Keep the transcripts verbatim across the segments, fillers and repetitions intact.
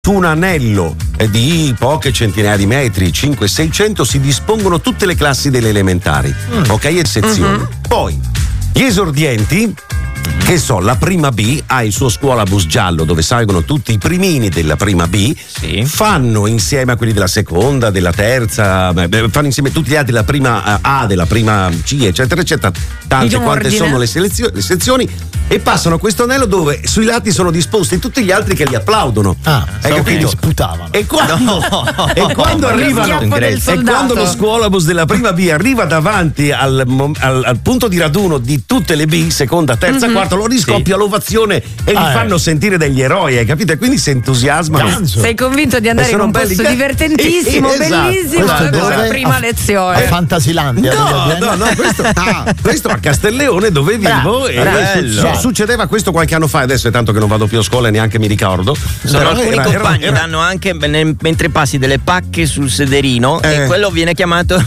su un anello di poche centinaia di metri, cinquecento seicento, si dispongono tutte le classi delle elementari, mm. ok? E sezioni. Mm-hmm. Poi gli esordienti, che so, la prima B ha il suo scuolabus giallo dove salgono tutti i primini della prima B, sì. fanno insieme a quelli della seconda, della terza, fanno insieme tutti gli altri della prima A, della prima C, eccetera, eccetera, tante quante sono le, selezio- le sezioni, e passano questo anello dove sui lati sono disposti tutti gli altri che li applaudono. Ah, hai capito? Sputavano. E quando, no, e quando arrivano e quando lo scuolabus della prima B arriva davanti al, al, al punto di raduno di tutte le B, seconda, terza, mm-hmm. quarta, lo riscoppia sì. l'ovazione e ah, li fanno eh. sentire degli eroi, hai capito? E quindi si entusiasmano. Ganzo. Sei convinto di andare in un posto belli... divertentissimo, esatto. bellissimo, con la prima lezione. A Fantasilandia. No, no, no, questo, ah, questo a Castelleone dove vivo. E succedeva questo qualche anno fa, adesso è tanto che non vado più a scola e neanche mi ricordo. Sono alcuni era, compagni era, era... danno anche mentre passi delle pacche sul sederino eh. e quello viene chiamato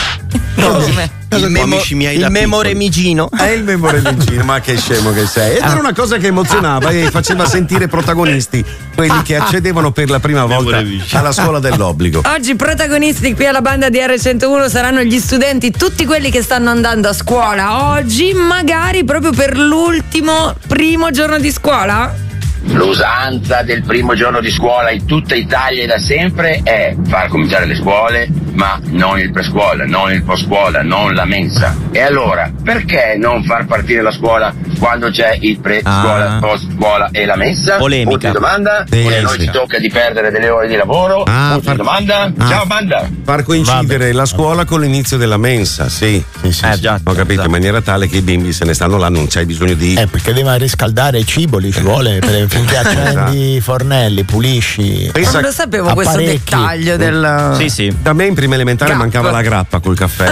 come? Il, memo, il memoremigino. È il memoremigino, ma che scemo che sei. Ed era una cosa che emozionava e faceva sentire protagonisti, quelli che accedevano per la prima volta alla scuola dell'obbligo. Oggi protagonisti qui alla banda di erre centouno saranno gli studenti, tutti quelli che stanno andando a scuola oggi, magari proprio per l'ultimo primo giorno di scuola. L'usanza del primo giorno di scuola in tutta Italia da sempre è far cominciare le scuole, ma non il prescuola, non il post-scuola, non la mensa. E allora, perché non far partire la scuola quando c'è il pre-scuola, ah. post-scuola e la mensa? Polemica. Punto di domanda? Sì, a noi sì. ci tocca di perdere delle ore di lavoro? Ah, Punto far... di domanda? Ah. Ciao banda! Far coincidere Vabbè. la scuola con l'inizio della mensa, sì. sì, sì, eh, sì. già, Ho capito, già. in maniera tale che i bimbi se ne stanno là, non c'hai bisogno di. Eh, perché devono riscaldare il cibo, li ci vuole per finché accendi i fornelli, pulisci. Pensa... Non lo sapevo questo dettaglio del. Sì, sì. Da me in prima elementare Gap. mancava la grappa col caffè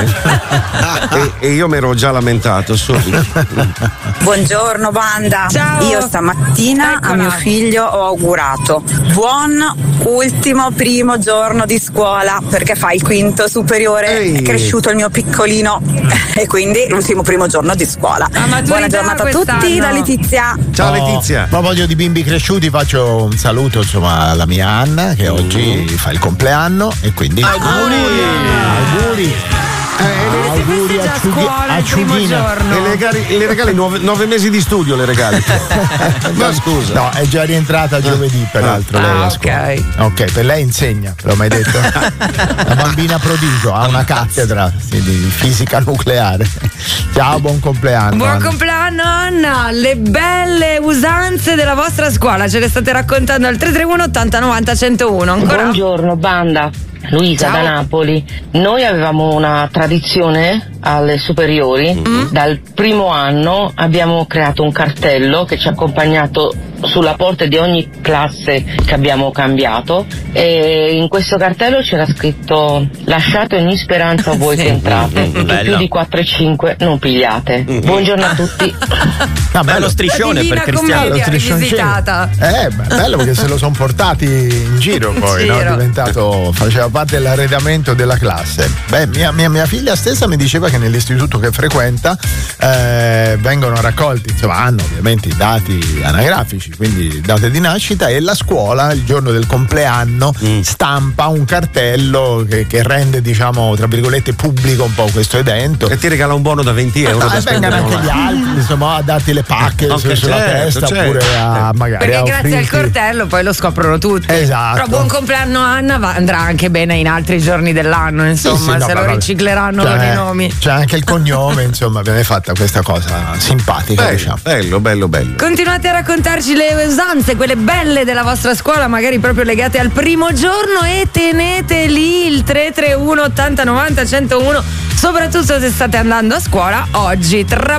e, e io mi ero già lamentato subito. Buongiorno banda. Ciao. Io stamattina Eccola. a mio figlio ho augurato buon ultimo primo giorno di scuola, perché fa il quinto superiore. Ehi. È cresciuto il mio piccolino e quindi l'ultimo primo giorno di scuola. Buona giornata a tutti da Letizia. Ciao Letizia. A proposito di bimbi cresciuti, faccio un saluto insomma alla mia Anna che mm. oggi fa il compleanno e quindi auguri auguri Eh, auguri a, scuola a Ciudina e le regali, le regali nove, nove mesi di studio le regali. Ma scusa, no, è già rientrata giovedì peraltro. Ah, lei a ok ok, per lei insegna, te l'ho mai detto. La bambina prodigio ha una cattedra sì, di fisica nucleare. Ciao, buon compleanno. Buon Anna. compleanno Anna, le belle usanze della vostra scuola ce le state raccontando al tre tre uno ottanta novanta centouno. Ancora? Buongiorno banda, Luisa Ciao. da Napoli. Noi avevamo una tradizione alle superiori, mm-hmm. dal primo anno abbiamo creato un cartello che ci ha accompagnato sulla porta di ogni classe che abbiamo cambiato, e in questo cartello c'era scritto: lasciate ogni speranza a voi che entrate, mm-hmm. che più di quattro e cinque non pigliate. Mm-hmm. Buongiorno a tutti. Ah, bello striscione per Cristiano. Visitata. Eh, bello perché se lo sono portati in giro poi, giro. no? È diventato, faceva parte dell'arredamento della classe. Beh, mia, mia, mia figlia stessa mi diceva che nell'istituto che frequenta eh, vengono raccolti, insomma, hanno ovviamente i dati anagrafici, quindi date di nascita, e la scuola il giorno del compleanno mm. stampa un cartello che, che rende, diciamo, tra virgolette, pubblico un po' questo evento. E ti regala un buono da venti euro. No, da vengano anche gli altri, insomma, a darti le pacche okay, sulla certo, testa, certo. oppure a magari perché a grazie al cartello poi lo scoprono tutti. Esatto. Però buon compleanno Anna, va, andrà anche bene in altri giorni dell'anno, insomma, sì, sì, no, se lo ricicleranno cioè, con i nomi. C'è anche il cognome, insomma, viene fatta questa cosa simpatica, bello, diciamo. Bello, bello, bello. Continuate a raccontarci le usanze, quelle belle della vostra scuola, magari proprio legate al primo giorno, e tenete lì il tre tre uno ottanta novanta centouno, soprattutto se state andando a scuola oggi. Tra